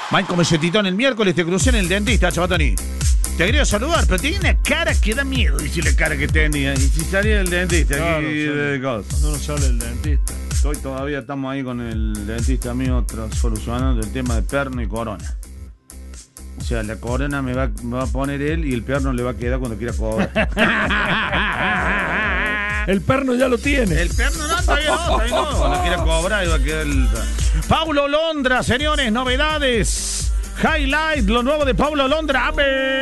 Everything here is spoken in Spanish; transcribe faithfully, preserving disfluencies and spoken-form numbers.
Michael Melletitón, el miércoles te crucé en el dentista, Chabatoni. Te quería saludar, pero tenía una cara que da miedo, dice la cara que tenía. Y si salía del dentista, Claro, aquí, sale. de cosas. Cuando uno sale del dentista. Hoy todavía estamos ahí con el dentista mío tra- solucionando el tema de perno y corona. O sea, la corona me va, me va a poner él y el perno le va a quedar cuando quiera cobrar. El perno ya lo tiene. El perno no, todavía no, todavía no. Cuando quiera cobrar y va a quedar el... Paulo Londra, señores, novedades. Highlight, lo nuevo de Paulo Londra. ¡Ave!